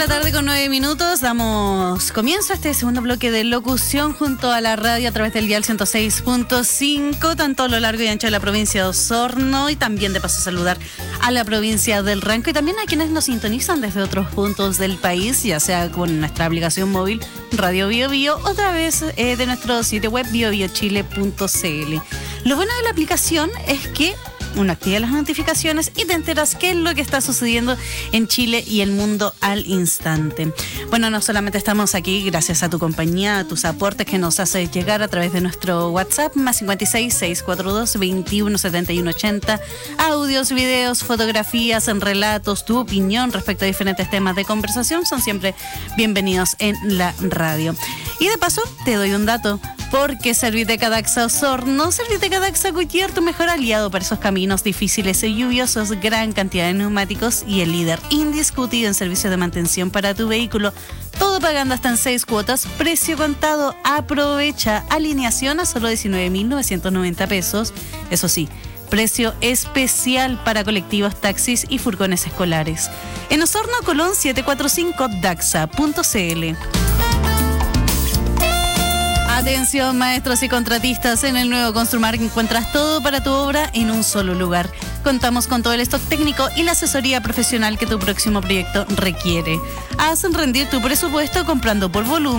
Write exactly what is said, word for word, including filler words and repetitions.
la tarde con nueve minutos, damos comienzo a este segundo bloque de locución junto a la radio a través del dial ciento seis punto cinco, tanto a lo largo y ancho de la provincia de Osorno, y también de paso saludar a la provincia del Ranco y también a quienes nos sintonizan desde otros puntos del país, ya sea con nuestra aplicación móvil Radio Bio Bio o a través eh, de nuestro sitio web bio bio chile punto c l. Lo bueno de la aplicación es que uno activa las notificaciones y te enteras qué es lo que está sucediendo en Chile y el mundo al instante. Bueno, no solamente estamos aquí gracias a tu compañía, a tus aportes que nos haces llegar a través de nuestro WhatsApp, más cincuenta y seis, seiscientos cuarenta y dos, veintiuno setenta y uno ochenta, audios, videos, fotografías, en relatos, tu opinión respecto a diferentes temas de conversación son siempre bienvenidos en la radio. Y de paso, te doy un dato. Porque Serviteca Daxa Osorno, Serviteca Daxa Goodyear, tu mejor aliado para esos caminos difíciles y lluviosos, gran cantidad de neumáticos y el líder indiscutido en servicio de mantención para tu vehículo. Todo pagando hasta en seis cuotas, precio contado. Aprovecha alineación a solo diecinueve mil novecientos noventa pesos. Eso sí, precio especial para colectivos, taxis y furgones escolares. En Osorno, Colón setecientos cuarenta y cinco, daxa punto c l. Atención, maestros y contratistas, en el nuevo Construmar encuentras todo para tu obra en un solo lugar. Contamos con todo el stock técnico y la asesoría profesional que tu próximo proyecto requiere. Haz rendir tu presupuesto comprando por volumen